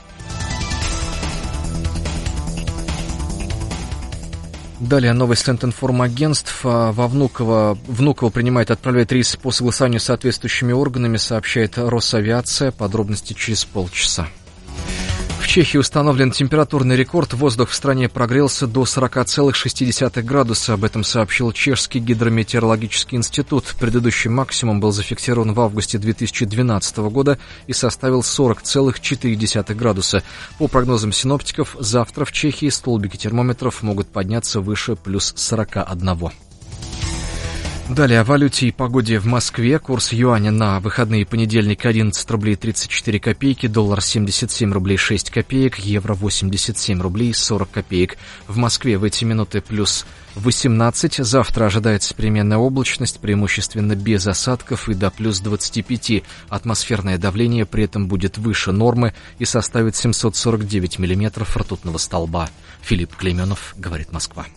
Далее новость Лентинформагентств. Во Внуково принимает и отправляет рейс по согласованию с соответствующими органами, сообщает Росавиация. Подробности через полчаса. В Чехии установлен температурный рекорд. Воздух в стране прогрелся до 40,6 градуса. Об этом сообщил Чешский гидрометеорологический институт. Предыдущий максимум был зафиксирован в августе 2012 года и составил 40,4 градуса. По прогнозам синоптиков, завтра в Чехии столбики термометров могут подняться выше плюс 41. Далее о валюте и погоде в Москве. Курс юаня на выходные понедельник 11 рублей 34 копейки, доллар 77 рублей 6 копеек, евро 87 рублей 40 копеек. В Москве в эти минуты плюс 18. Завтра ожидается переменная облачность, преимущественно без осадков, и до плюс 25. Атмосферное давление при этом будет выше нормы и составит 749 миллиметров ртутного столба. Филипп Клейменов, говорит Москва.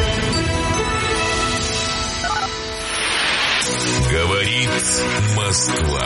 Говорит Москва.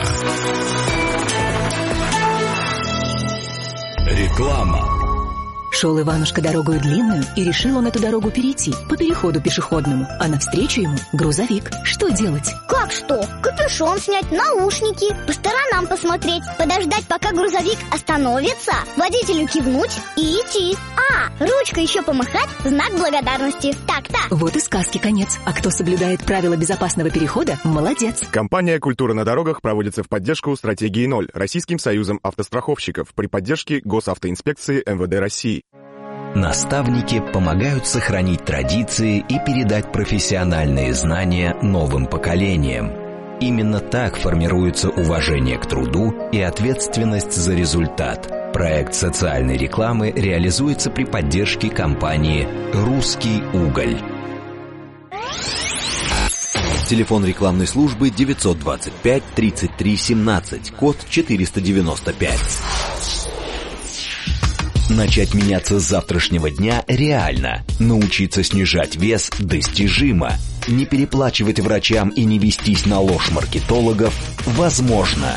Реклама. Шел Иванушка дорогою длинную, и решил он эту дорогу перейти по переходу пешеходному, а навстречу ему грузовик. Что делать? Как что? Капюшон снять, наушники, по сторонам посмотреть, подождать, пока грузовик остановится, водителю кивнуть и идти. Ручкой еще помахать, знак благодарности. Так-то. Вот и сказки конец. А кто соблюдает правила безопасного перехода, молодец. Компания «Культура на дорогах» проводится в поддержку стратегии 0 Российским союзом автостраховщиков при поддержке Госавтоинспекции МВД России. Наставники помогают сохранить традиции и передать профессиональные знания новым поколениям. Именно так формируется уважение к труду и ответственность за результат. Проект социальной рекламы реализуется при поддержке компании «Русский уголь». Телефон рекламной службы 925 33 17, код 495. Начать меняться с завтрашнего дня реально. Научиться снижать вес достижимо. Не переплачивать врачам и не вестись на ложь маркетологов возможно.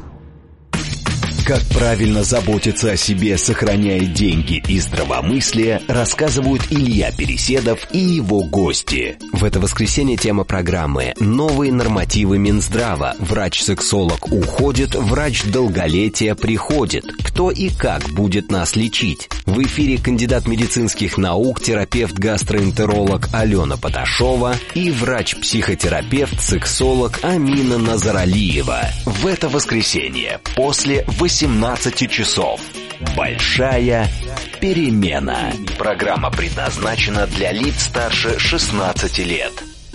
Как правильно заботиться о себе, сохраняя деньги и здравомыслие, рассказывают Илья Переседов и его гости. В это воскресенье тема программы «Новые нормативы Минздрава». Врач-сексолог уходит, врач долголетия приходит. Кто и как будет нас лечить? В эфире кандидат медицинских наук, терапевт-гастроэнтеролог Алена Поташова и врач-психотерапевт, сексолог Амина Назаралиева. В это воскресенье после 18 часов. Большая перемена. Программа предназначена для лиц старше 16 лет.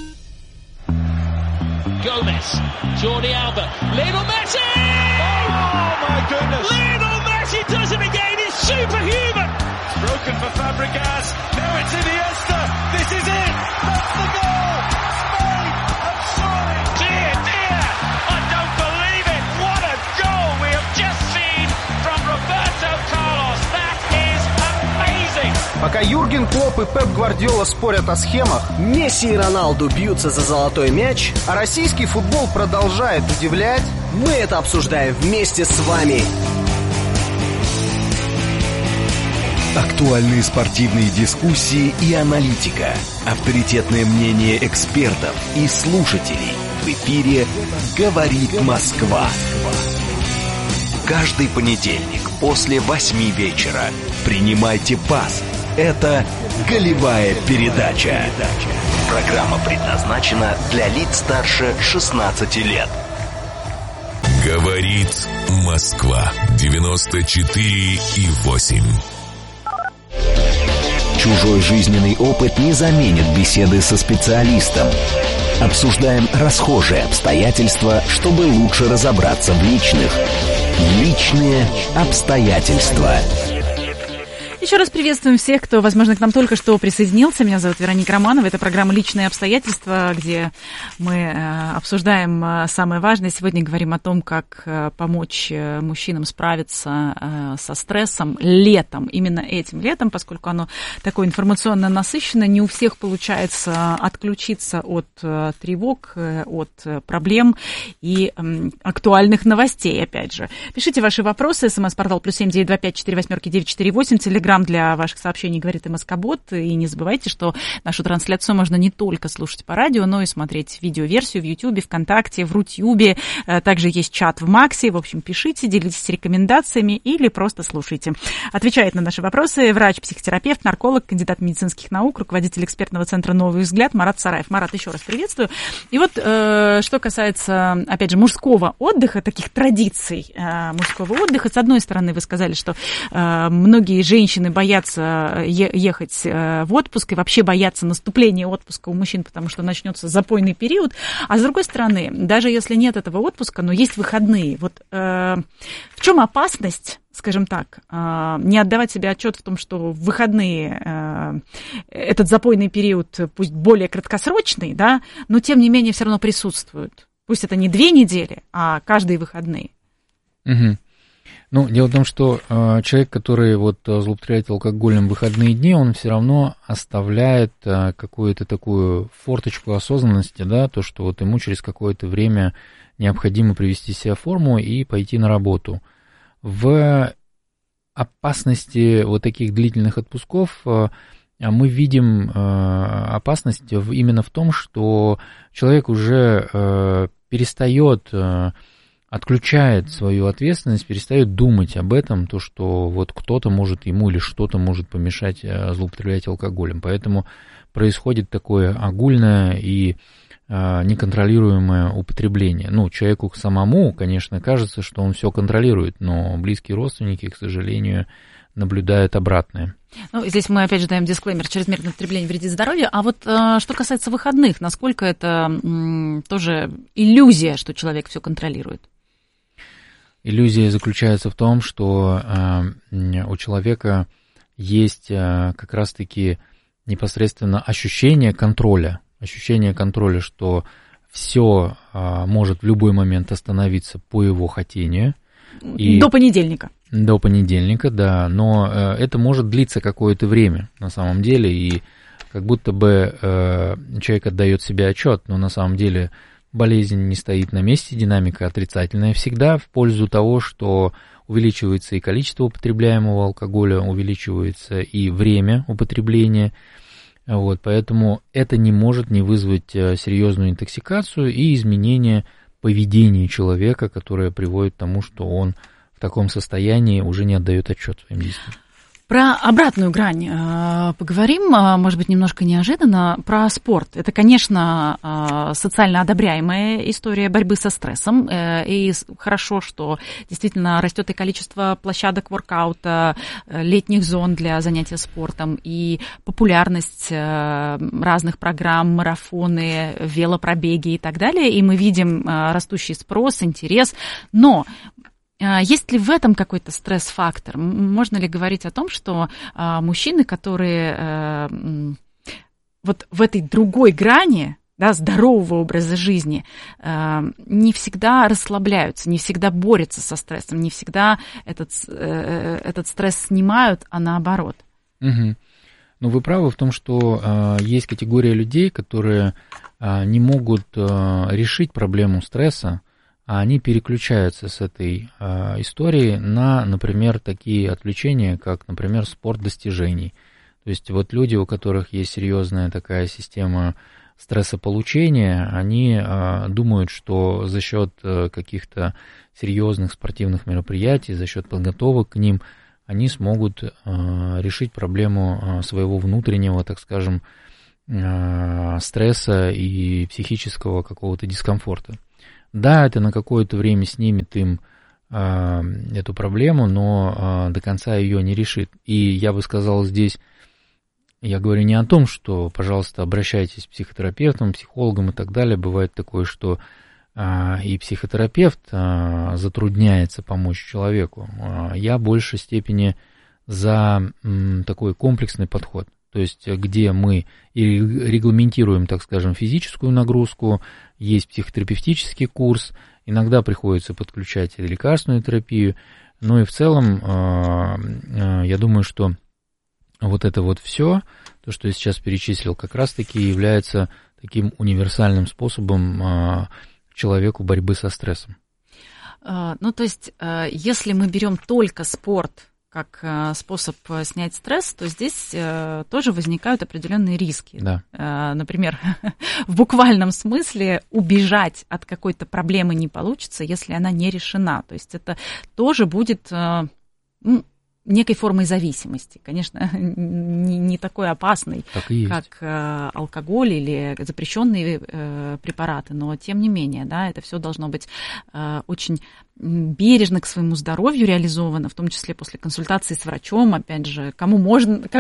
Gomez, Jordi Alba, Lionel Messi! Oh my goodness! Lionel Messi does it again, he's superhuman! It's broken for Fabregas, now it's Iniesta, this is it! That's the goal! Spain have scored! Dear, dear, I don't believe it! What a goal we have just seen from Roberto Carlos! That is amazing! Пока Юрген Клопп и Пеп Гвардиола спорят о схемах, Месси и Роналду бьются за золотой мяч, а российский футбол продолжает удивлять, мы это обсуждаем вместе с вами. Актуальные спортивные дискуссии и аналитика. Авторитетное мнение экспертов и слушателей. В эфире «Говорит Москва». Каждый понедельник после 8 вечера. Принимайте пас. Это «Голевая передача». Программа предназначена для лиц старше 16 лет. Говорит Москва. 94,8. Чужой жизненный опыт не заменит беседы со специалистом. Обсуждаем расхожие обстоятельства, чтобы лучше разобраться в личных. Личные обстоятельства. Еще раз приветствуем всех, кто, возможно, к нам только что присоединился. Меня зовут Вероника Романова. Это программа «Личные обстоятельства», где мы обсуждаем самое важное. Сегодня говорим о том, как помочь мужчинам справиться со стрессом летом. Именно этим летом, поскольку оно такое информационно насыщенное, не у всех получается отключиться от тревог, от проблем и актуальных новостей, опять же. Пишите ваши вопросы. СМС-портал +7 925 48 948. Телеграм для ваших сообщений «Говорит МСК-бот». И не забывайте, что нашу трансляцию можно не только слушать по радио, но и смотреть видеоверсию в Ютьюбе, ВКонтакте, в Рутьюбе. Также есть чат в Максе. В общем, пишите, делитесь рекомендациями или просто слушайте. Отвечает на наши вопросы врач, психотерапевт, нарколог, кандидат медицинских наук, руководитель экспертного центра «Новый взгляд» Марат Сараев. Марат, еще раз приветствую. И вот, что касается, опять же, мужского отдыха, таких традиций мужского отдыха. С одной стороны, вы сказали, что многие женщины боятся ехать в отпуск и вообще боятся наступления отпуска у мужчин, потому что начнется запойный период. А с другой стороны, даже если нет этого отпуска, но есть выходные. Вот в чем опасность, скажем так, не отдавать себе отчет в том, что в выходные этот запойный период, пусть более краткосрочный, да, но тем не менее все равно присутствует. Пусть это не 2 недели, а каждые выходные. Угу. Ну, дело в том, что человек, который вот злоупотребляет алкоголем в выходные дни, он все равно оставляет какую-то такую форточку осознанности, да, то, что вот ему через какое-то время необходимо привести себя в форму и пойти на работу. В опасности вот таких длительных отпусков мы видим опасность именно в том, что человек уже перестает, отключает свою ответственность, перестает думать об этом, то, что вот кто-то может ему или что-то может помешать злоупотреблять алкоголем. Поэтому происходит такое огульное и неконтролируемое употребление. Ну, человеку самому, конечно, кажется, что он все контролирует, но близкие родственники, к сожалению, наблюдают обратное. Ну, здесь мы опять же даем дисклеймер: чрезмерное потребление вредит здоровью. А вот что касается выходных, насколько это тоже иллюзия, что человек все контролирует? Иллюзия заключается в том, что у человека есть как раз-таки непосредственно ощущение контроля, что все может в любой момент остановиться по его хотению. И до понедельника. До понедельника, да, но это может длиться какое-то время на самом деле, и как будто бы человек отдает себе отчет, но на самом деле болезнь не стоит на месте, динамика отрицательная всегда в пользу того, что увеличивается и количество употребляемого алкоголя, увеличивается и время употребления. Вот, поэтому это не может не вызвать серьезную интоксикацию и изменение поведения человека, которое приводит к тому, что он в таком состоянии уже не отдает отчет своим действиям. Про обратную грань поговорим, может быть, немножко неожиданно, про спорт. Это, конечно, социально одобряемая история борьбы со стрессом, и хорошо, что действительно растет и количество площадок воркаута, летних зон для занятия спортом, и популярность разных программ, марафоны, велопробеги и так далее, и мы видим растущий спрос, интерес, но есть ли в этом какой-то стресс-фактор? Можно ли говорить о том, что мужчины, которые вот в этой другой грани, да, здорового образа жизни, не всегда расслабляются, не всегда борются со стрессом, не всегда этот стресс снимают, а наоборот? Угу. Ну, вы правы в том, что есть категория людей, которые не могут решить проблему стресса они переключаются с этой истории на, например, такие отвлечения, как, например, спорт достижений. То есть вот люди, у которых есть серьезная такая система стрессополучения, они думают, что за счет каких-то серьезных спортивных мероприятий, за счет подготовок к ним, они смогут решить проблему своего внутреннего, так скажем, стресса и психического какого-то дискомфорта. Да, это на какое-то время снимет им эту проблему, но до конца ее не решит. И я бы сказал здесь, я говорю не о том, что, пожалуйста, обращайтесь к психотерапевтам, психологам и так далее. Бывает такое, что и психотерапевт затрудняется помочь человеку. Я в большей степени за такой комплексный подход. То есть, где мы и регламентируем, так скажем, физическую нагрузку, есть психотерапевтический курс, иногда приходится подключать лекарственную терапию, но и в целом, я думаю, что вот это вот все, то, что я сейчас перечислил, как раз-таки является таким универсальным способом человеку борьбы со стрессом. Ну, то есть, если мы берем только спорт как способ снять стресс, то здесь тоже возникают определенные риски. Да. Например, в буквальном смысле убежать от какой-то проблемы не получится, если она не решена. То есть это тоже будет некой формой зависимости. Конечно, не такой опасной, как алкоголь или запрещенные препараты, но тем не менее, да, это все должно быть очень бережно к своему здоровью реализовано, в том числе после консультации с врачом, опять же, кому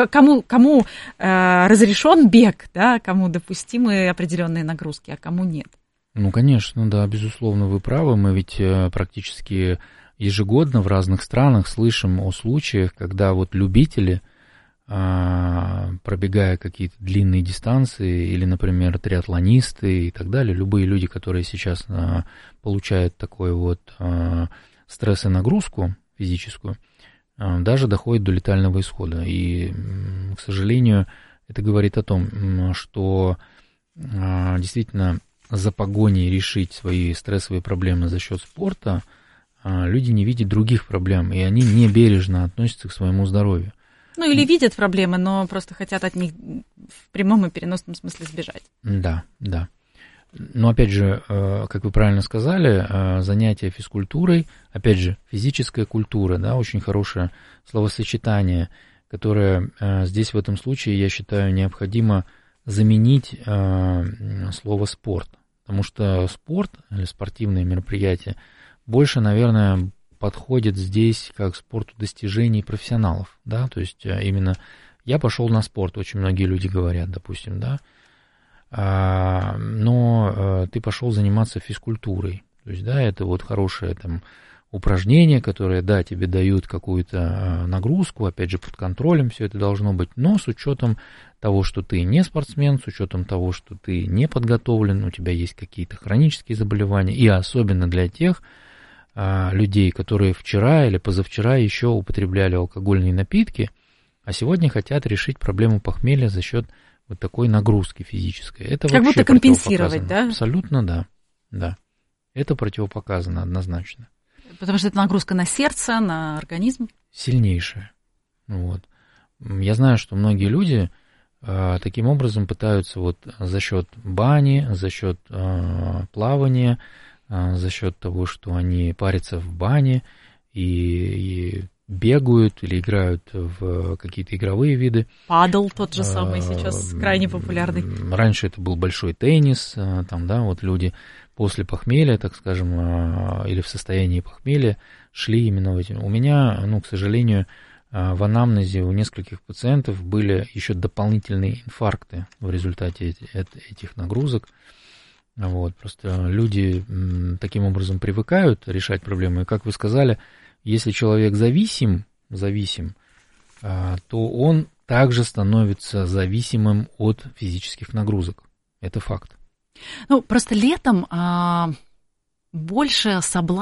разрешен бег, да, кому допустимы определенные нагрузки, а кому нет. Ну, конечно, да, безусловно, вы правы, мы ведь практически ежегодно в разных странах слышим о случаях, когда вот любители, пробегая какие-то длинные дистанции, или, например, триатлонисты и так далее, любые люди, которые сейчас получают такой вот стресс и нагрузку физическую, даже доходят до летального исхода. И, к сожалению, это говорит о том, что действительно за погоней решить свои стрессовые проблемы за счет спорта люди не видят других проблем, и они не бережно относятся к своему здоровью. Ну, или видят проблемы, но просто хотят от них в прямом и переносном смысле сбежать. Да, да. Но, опять же, как вы правильно сказали, занятия физкультурой, опять же, физическая культура, да, очень хорошее словосочетание, которое здесь в этом случае, я считаю, необходимо заменить слово «спорт». Потому что спорт или спортивные мероприятия больше, наверное, подходит здесь как к спорту достижений профессионалов, да, то есть именно я пошел на спорт, очень многие люди говорят, допустим, да, но ты пошел заниматься физкультурой, то есть, да, это вот хорошее там упражнение, которое, да, тебе дают какую-то нагрузку, опять же, под контролем все это должно быть, но с учетом того, что ты не спортсмен, с учетом того, что ты не подготовлен, у тебя есть какие-то хронические заболевания, и особенно для тех людей, которые вчера или позавчера еще употребляли алкогольные напитки, а сегодня хотят решить проблему похмелья за счет вот такой нагрузки физической. Это как будто компенсировать, да? Абсолютно, да. Да. Это противопоказано однозначно. Потому что это нагрузка на сердце, на организм. Сильнейшая. Вот. Я знаю, что многие люди таким образом пытаются вот за счет бани, за счет плавания, за счет того, что они парятся в бане и бегают или играют в какие-то игровые виды. Падл тот же самый сейчас крайне популярный. Раньше это был большой теннис, там, да, вот люди после похмелья, так скажем, или в состоянии похмелья шли именно в эти. У меня, ну, к сожалению, в анамнезе у нескольких пациентов были еще дополнительные инфаркты в результате этих нагрузок. Вот, просто люди таким образом привыкают решать проблемы. И, как вы сказали, если человек зависим, то он также становится зависимым от физических нагрузок. Это факт. Ну, просто летом больше соблазн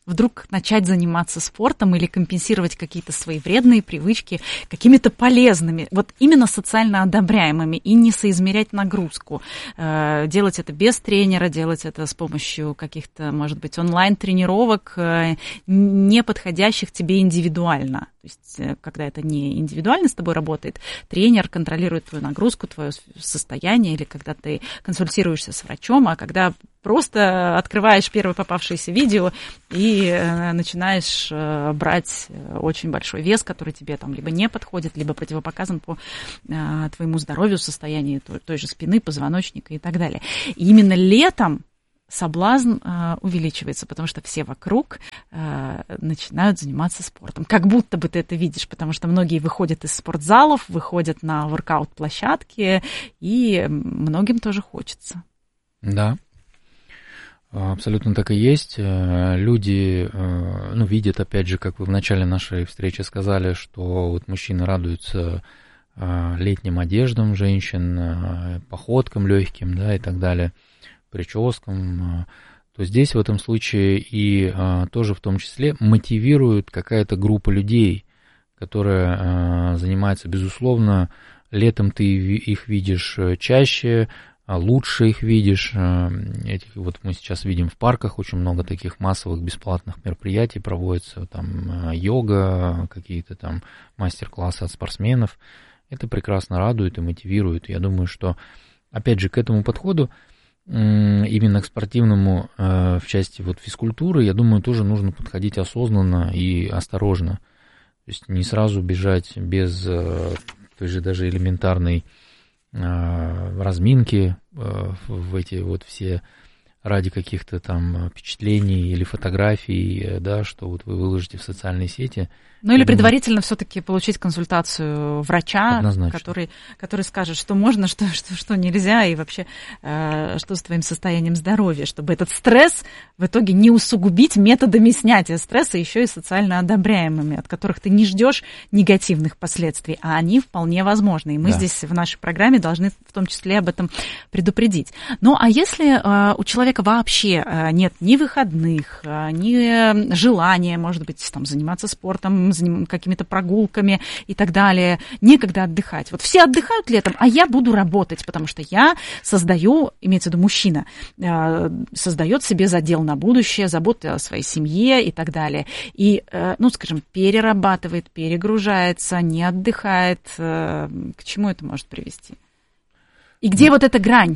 вдруг начать заниматься спортом или компенсировать какие-то свои вредные привычки какими-то полезными, вот именно социально одобряемыми, и не соизмерять нагрузку. Делать это без тренера, делать это с помощью каких-то, может быть, онлайн-тренировок, не подходящих тебе индивидуально. То есть, когда это не индивидуально с тобой работает, тренер контролирует твою нагрузку, твое состояние, или когда ты консультируешься с врачом, а когда просто открываешь первое попавшееся видео и начинаешь брать очень большой вес, который тебе там либо не подходит, либо противопоказан по твоему здоровью, состоянию той же спины, позвоночника и так далее. И именно летом соблазн увеличивается, потому что все вокруг начинают заниматься спортом. Как будто бы ты это видишь, потому что многие выходят из спортзалов, выходят на воркаут-площадки, и многим тоже хочется. Да. Абсолютно так и есть. Люди, видят, опять же, как вы в начале нашей встречи сказали, что вот мужчины радуются летним одеждам женщин, походкам легким, да, и так далее, прическам, то здесь в этом случае и тоже в том числе мотивирует какая-то группа людей, которая занимается, безусловно, летом ты их видишь чаще, лучше их видишь. Вот мы сейчас видим в парках очень много таких массовых бесплатных мероприятий проводится, там йога, какие-то там мастер-классы от спортсменов. Это прекрасно радует и мотивирует. Я думаю, что, опять же, к этому подходу, именно к спортивному в части вот физкультуры, я думаю, тоже нужно подходить осознанно и осторожно. То есть не сразу бежать без той же даже элементарной разминки в эти вот все ради каких-то там впечатлений или фотографий, да, что вот вы выложите в социальные сети. Ну или предварительно все-таки получить консультацию врача, который скажет, что можно, что нельзя, и вообще, что с твоим состоянием здоровья, чтобы этот стресс в итоге не усугубить методами снятия стресса, еще и социально одобряемыми, от которых ты не ждешь негативных последствий, а они вполне возможны. И мы здесь в нашей программе должны в том числе об этом предупредить. Ну а если у человека вообще нет ни выходных, ни желания, может быть, там, заниматься спортом, какими-то прогулками и так далее, некогда отдыхать. Вот все отдыхают летом, а я буду работать, потому что я создаю, имеется в виду мужчина, создает себе задел на будущее, заботу о своей семье и так далее. И, скажем, перерабатывает, перегружается, не отдыхает. К чему это может привести? И где вот эта грань?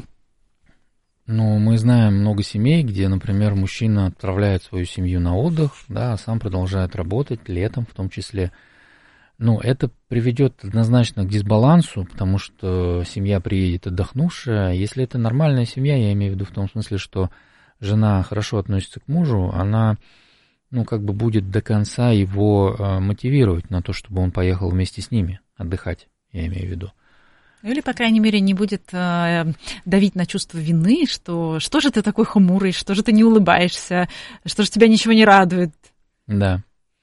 Ну, мы знаем много семей, где, например, мужчина отправляет свою семью на отдых, да, а сам продолжает работать летом в том числе. Ну, это приведет однозначно к дисбалансу, потому что семья приедет отдохнувшая. Если это нормальная семья, я имею в виду в том смысле, что жена хорошо относится к мужу, она, будет до конца его мотивировать на то, чтобы он поехал вместе с ними отдыхать, я имею в виду. Или, по крайней мере, не будет давить на чувство вины, что же ты такой хмурый, что же ты не улыбаешься, что же тебя ничего не радует. Да.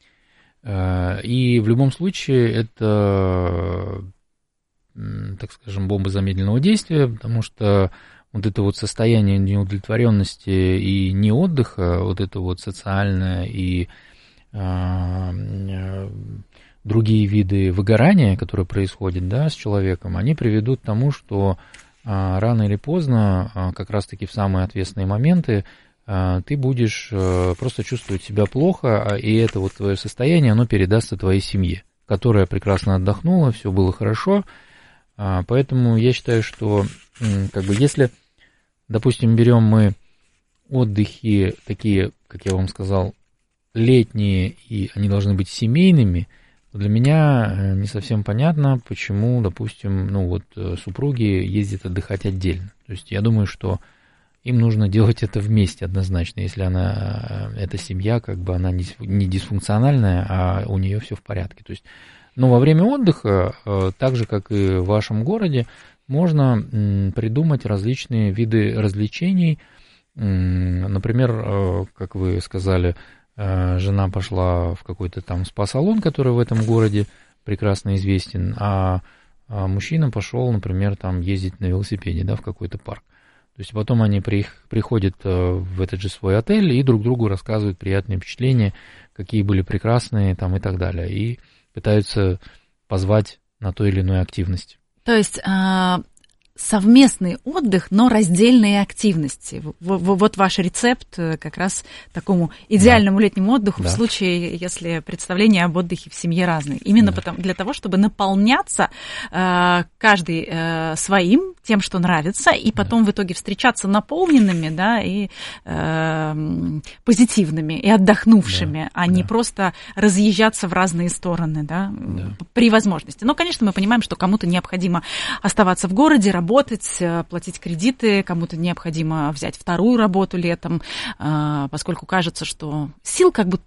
И в любом случае это, так скажем, бомба замедленного действия, потому что вот это вот состояние неудовлетворенности и неотдыха, вот это вот социальное и другие виды выгорания, которые происходят, да, с человеком, они приведут к тому, что рано или поздно, как раз-таки в самые ответственные моменты, ты будешь просто чувствовать себя плохо, и это вот твое состояние, оно передастся твоей семье, которая прекрасно отдохнула, все было хорошо. Поэтому я считаю, что если, допустим, берем мы отдыхи такие, как я вам сказал, летние, и они должны быть семейными, для меня не совсем понятно, почему, допустим, супруги ездят отдыхать отдельно. То есть я думаю, что им нужно делать это вместе однозначно, если эта семья, она не дисфункциональная, а у нее все в порядке. То есть, во время отдыха, так же, как и в вашем городе, можно придумать различные виды развлечений. Например, как вы сказали, жена пошла в какой-то там спа-салон, который в этом городе прекрасно известен, а мужчина пошел, например, там ездить на велосипеде, да, в какой-то парк. То есть потом они приходят в этот же свой отель и друг другу рассказывают приятные впечатления, какие были прекрасные там, и так далее, и пытаются позвать на ту или иную активность. То есть совместный отдых, но раздельные активности. Вот ваш рецепт как раз такому идеальному летнему отдыху в случае, если представления об отдыхе в семье разные. Именно для того, чтобы наполняться каждый своим, тем, что нравится, и потом в итоге встречаться наполненными, да, и позитивными, и отдохнувшими, а не просто разъезжаться в разные стороны, да, при возможности. Но, конечно, мы понимаем, что кому-то необходимо оставаться в городе, работать, платить кредиты, кому-то необходимо взять вторую работу летом, поскольку кажется, что сил как будто